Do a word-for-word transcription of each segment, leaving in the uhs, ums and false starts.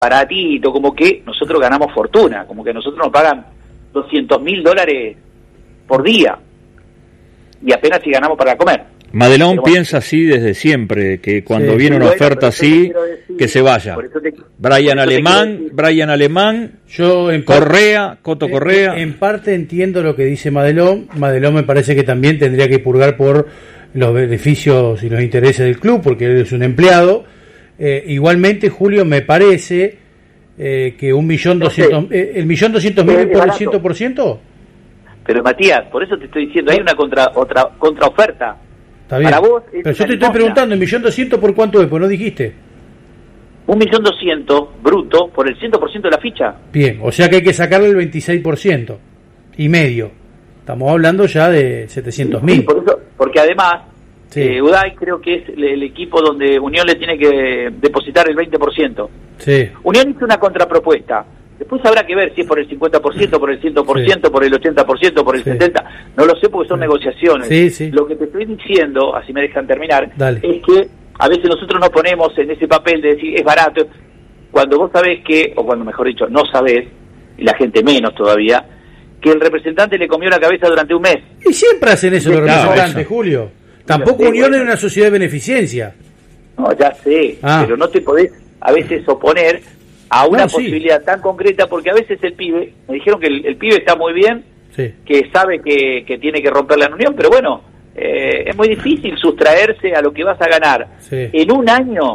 baratito, como que nosotros ganamos fortuna, como que nosotros nos pagan doscientos mil dólares por día y apenas si ganamos para comer. Madelón bueno, piensa así desde siempre, que cuando sí, viene una bueno, oferta así, decir, que se vaya. Te, Brian Alemán, Brian Alemán, yo en Correa, parte, Coto Correa. En, en parte entiendo lo que dice Madelón. Madelón me parece que también tendría que purgar por los beneficios y los intereses del club, porque él es un empleado. Eh, igualmente, Julio, me parece eh, que un millón doscientos, eh, el millón doscientos mil por el cien por ciento. Pero Matías, por eso te estoy diciendo, hay una contra otra contraoferta. Está bien. Para vos, pero yo te estoy preguntando, ¿el millón doscientos por cuánto es? Pues no dijiste. Un millón doscientos bruto por el cien por ciento de la ficha. Bien, o sea que hay que sacarle el veintiséis por ciento y medio. Estamos hablando ya de setecientos mil. Sí, por eso, porque además, sí. eh, Uday creo que es el, el equipo donde Unión le tiene que depositar el veinte por ciento. Sí. Unión hizo una contrapropuesta. Después habrá que ver si es por el cincuenta por ciento, por el cien por ciento, sí. por el ochenta por ciento, por el sí. setenta por ciento. No lo sé porque son sí. negociaciones. Sí, sí. Lo que te estoy diciendo, así me dejan terminar, Dale. es que a veces nosotros nos ponemos en ese papel de decir es barato, cuando vos sabés que, o cuando mejor dicho, no sabés, y la gente menos todavía, que el representante le comió la cabeza durante un mes. Y siempre hacen eso los representantes, eso. Julio. Tampoco Unión bueno. es una sociedad de beneficencia. No, ya sé, ah. pero no te podés a veces oponer a una no, posibilidad sí. tan concreta, porque a veces el pibe, me dijeron que el, el pibe está muy bien, sí. que sabe que, que tiene que romper la unión, pero bueno, eh, es muy difícil sustraerse a lo que vas a ganar sí. en un año,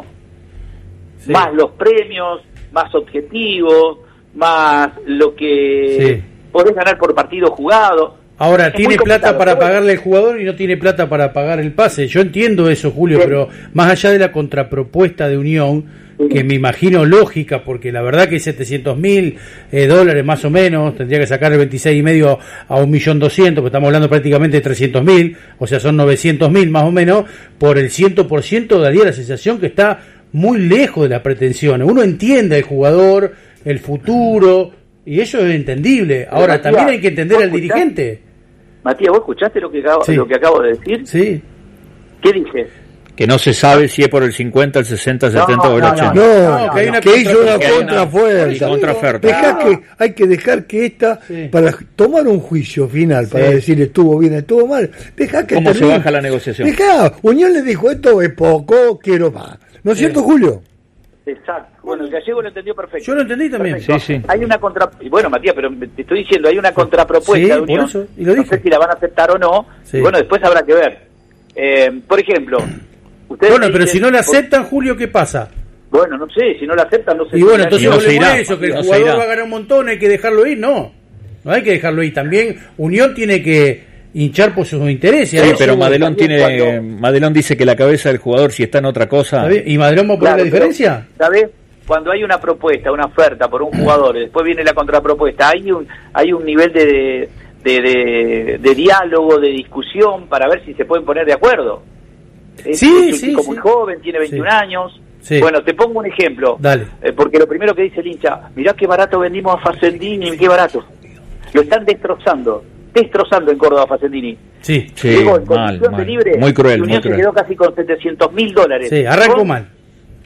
sí. más los premios, más objetivos, más lo que sí. podés ganar por partido jugado. Ahora, es tiene plata para pagarle al jugador y no tiene plata para pagar el pase. Yo entiendo eso, Julio, sí. pero más allá de la contrapropuesta de Unión, sí. que me imagino lógica, porque la verdad que setecientos mil eh, dólares más o menos, tendría que sacar el veintiséis y medio a un millón doscientos, porque estamos hablando prácticamente de trescientos mil, o sea, son novecientos mil más o menos, por el cien por ciento daría la sensación que está muy lejos de la pretensión. Uno entiende al jugador, el futuro, y eso es entendible. Ahora, Matías, también hay que entender al dirigente. Matías, ¿vos escuchaste lo que acabo, sí. lo que acabo de decir? Sí. ¿Qué dije? Que no se sabe si es por el cincuenta, el sesenta, el no, setenta no, o el no, ochenta. No, no, no que, hay una que hizo una que contrafuerza. contraoferta. Dejá no. que, hay que dejar que esta, sí. para tomar un juicio final, para sí. decir estuvo bien, estuvo mal, dejá que ¿Cómo termine. se baja la negociación? Dejá, Unión le dijo esto es poco, quiero más. ¿No es sí. cierto, Julio? Exacto. Bueno, el gallego lo entendió perfecto. Yo lo entendí también. Sí, sí. Hay una contra... Y bueno, Matías, pero te estoy diciendo, hay una contrapropuesta sí, de Unión. Por eso, y lo no dije. sé si la van a aceptar o no. Sí. Y bueno, después habrá que ver. Eh, por ejemplo... Ustedes bueno, pero dicen, si no la aceptan, por... Julio, ¿qué pasa? Bueno, no sé, si no la aceptan, no sé. Y bueno, entonces no no le eso, que el no jugador va a ganar un montón, hay que dejarlo ir, no. No hay que dejarlo ir. También Unión tiene que hinchar por sus intereses. Sí, pero Madelón tiene cuando... Madelón dice que la cabeza del jugador, si está en otra cosa... ¿Y Madelón va a poner claro, la diferencia? ¿Sabes? Cuando hay una propuesta, una oferta por un jugador, y después viene la contrapropuesta, hay un hay un nivel de, de, de, de diálogo, de discusión, para ver si se pueden poner de acuerdo. Es, sí, es un sí, chico sí. muy joven, tiene veintiún sí. años. Sí. Bueno, te pongo un ejemplo. Dale. Eh, porque lo primero que dice el hincha, mirá qué barato vendimos a Facendini, qué barato. Lo están destrozando, destrozando en Córdoba a Facendini. Sí, sí. Llegó en mal, condición mal. de libre, muy cruel, y Unión muy cruel. se quedó casi con setecientos mil dólares. Sí, arrancó con, mal.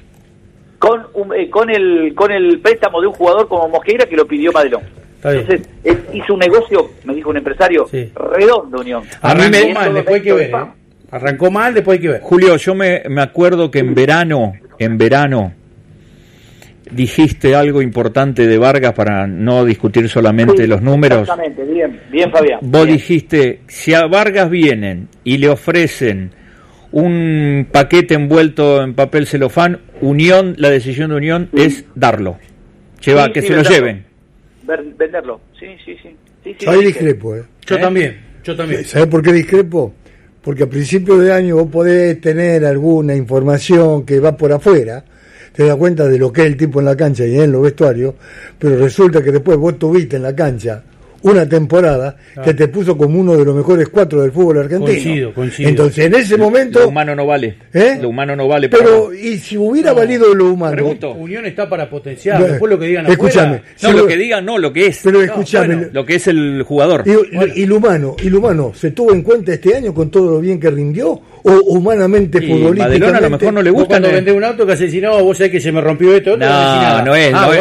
Con, un, eh, con, el, con el préstamo de un jugador como Mosqueira que lo pidió Madelón. Entonces, él hizo un negocio, me dijo un empresario, sí. redondo, Unión. A mí me mal, después hay que ver, ¿eh? Arrancó mal, después hay que ver. Julio, yo me, me acuerdo que en verano, en verano, dijiste algo importante de Vargas para no discutir solamente sí, los números. Exactamente, bien, bien Fabián. Vos bien. dijiste, si a Vargas vienen y le ofrecen un paquete envuelto en papel celofán, Unión, la decisión de Unión sí. es darlo. Lleva, sí, que sí, se venderlo. Lo lleven. Ver, venderlo, sí, sí, sí. sí, sí Ahí discrepo, ¿eh? Yo ¿Eh? también, yo también. ¿Sabés por qué discrepo? Porque a principio de año vos podés tener alguna información que va por afuera, te das cuenta de lo que es el tipo en la cancha y en los vestuarios, pero resulta que después vos tuviste en la cancha una temporada Ah. que te puso como uno de los mejores cuatro del fútbol argentino. Coincido, coincido. Entonces, en ese momento... Lo humano no vale. ¿Eh? Lo humano no vale. para Pero, nada. y si hubiera No, valido lo humano... pregunto. Unión está para potenciar, Bueno, después lo que digan escúchame. afuera. No, si lo lo- que digan, no, lo que es. Pero No, escúchame... bueno, Lo que es el jugador. Y, Bueno. y lo humano, y lo humano, ¿se tuvo en cuenta este año con todo lo bien que rindió? ¿O humanamente, Y futbolísticamente? Madelón a lo mejor no le Vos gusta. cuando vendés un auto que haces, si no, vos sabés que se me rompió esto, otro, No, decís nada. no es, Ah, no es.